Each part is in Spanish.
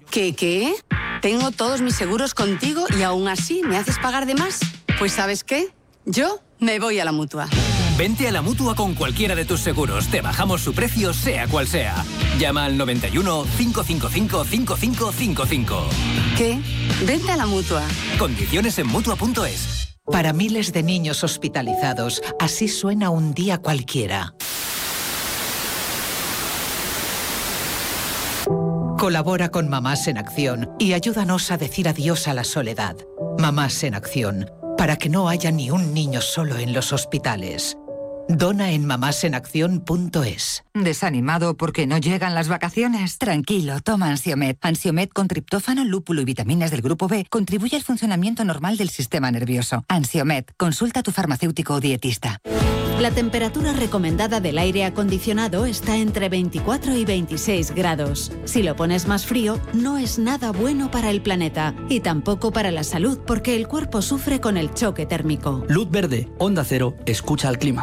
¿Qué? Tengo todos mis seguros contigo y aún así me haces pagar de más. Pues ¿sabes qué? Yo me voy a la Mutua. Vente a la Mutua con cualquiera de tus seguros. Te bajamos su precio, sea cual sea. Llama al 91 555 5555. ¿Qué? Vente a la Mutua. Condiciones en Mutua.es. Para miles de niños hospitalizados, así suena un día cualquiera. Colabora con Mamás en Acción y ayúdanos a decir adiós a la soledad. Mamás en Acción, para que no haya ni un niño solo en los hospitales. Dona en mamásenacción.es. ¿Desanimado porque no llegan las vacaciones? Tranquilo, toma Ansiomed. Ansiomed con triptófano, lúpulo y vitaminas del grupo B contribuye al funcionamiento normal del sistema nervioso. Ansiomed, consulta a tu farmacéutico o dietista. La temperatura recomendada del aire acondicionado está entre 24 y 26 grados. Si lo pones más frío, no es nada bueno para el planeta y tampoco para la salud porque el cuerpo sufre con el choque térmico. Luz verde, Onda Cero, escucha al clima.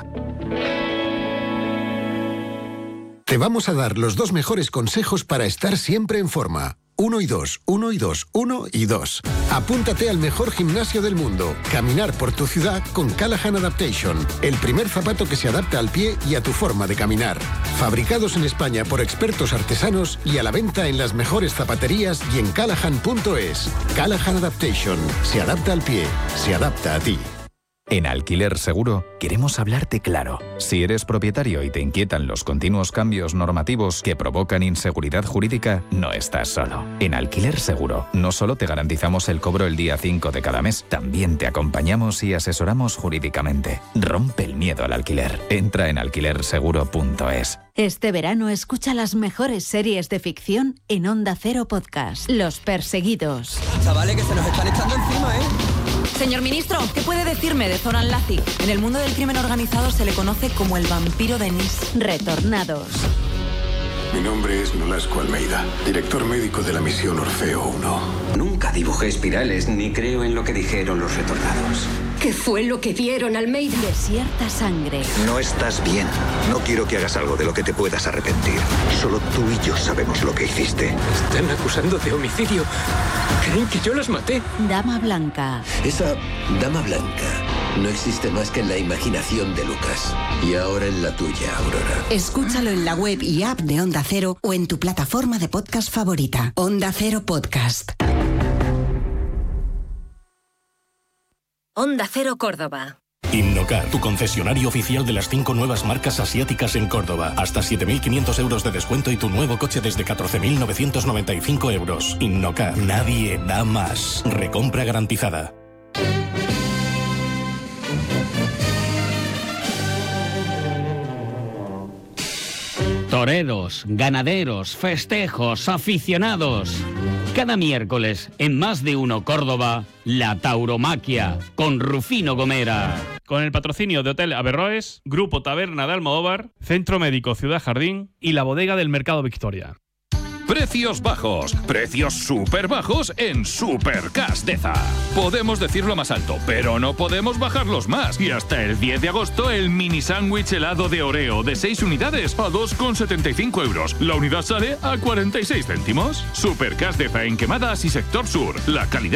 Te vamos a dar los 2 mejores consejos para estar siempre en forma. 1 y 2, 1 y 2, 1 y 2. Apúntate al mejor gimnasio del mundo. Caminar por tu ciudad con Callahan Adaptation. El primer zapato que se adapta al pie y a tu forma de caminar. Fabricados en España por expertos artesanos y a la venta en las mejores zapaterías y en callahan.es. Callahan Adaptation. Se adapta al pie. Se adapta a ti. En Alquiler Seguro queremos hablarte claro. Si eres propietario y te inquietan los continuos cambios normativos que provocan inseguridad jurídica, no estás solo. En Alquiler Seguro no solo te garantizamos el cobro el día 5 de cada mes, también te acompañamos y asesoramos jurídicamente. Rompe el miedo al alquiler. Entra en alquilerseguro.es. Este verano escucha las mejores series de ficción en Onda Cero Podcast. Los Perseguidos. Chavales, que se nos están echando encima, ¿eh? Señor ministro, ¿qué puede decirme de Zoran Lazic? En el mundo del crimen organizado se le conoce como el vampiro de Nis. Retornados. Mi nombre es Nolasco Almeida, director médico de la misión Orfeo 1. Nunca dibujé espirales ni creo en lo que dijeron los retornados. ¿Qué fue lo que vieron, Almeida? Desierta sangre. No estás bien. No quiero que hagas algo de lo que te puedas arrepentir. Solo tú y yo sabemos lo que hiciste. Me están acusando de homicidio. Creen que yo las maté. Dama Blanca. Esa Dama Blanca no existe más que en la imaginación de Lucas. Y ahora en la tuya, Aurora. Escúchalo en la web y app de Onda Cero o en tu plataforma de podcast favorita. Onda Cero Podcast. Onda Cero Córdoba. Innocar, tu concesionario oficial de las 5 nuevas marcas asiáticas en Córdoba. Hasta 7.500 euros de descuento y tu nuevo coche desde 14.995 euros. Innocar, nadie da más. Recompra garantizada. Toreros, ganaderos, festejos, aficionados. Cada miércoles, en Más de Uno Córdoba, la tauromaquia, con Rufino Gomera. Con el patrocinio de Hotel Averroes, Grupo Taberna de Almodóvar, Centro Médico Ciudad Jardín y la Bodega del Mercado Victoria. Precios bajos, precios súper bajos en Supercash Deza. Podemos decirlo más alto, pero no podemos bajarlos más. Y hasta el 10 de agosto el mini sándwich helado de Oreo de 6 unidades a 2,75 euros. La unidad sale a 46 céntimos. Supercash Deza en Quemadas y Sector Sur. La calidad